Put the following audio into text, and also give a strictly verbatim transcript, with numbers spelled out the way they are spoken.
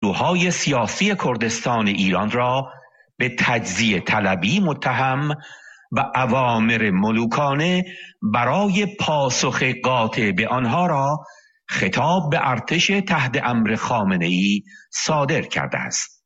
نیروهای سیاسی کردستان ایران را به تجزیه طلبی متهم و اوامر ملوکانه برای پاسخ قاطع به آنها را خطاب به ارتش تحت امر خامنه‌ای صادر کرده است.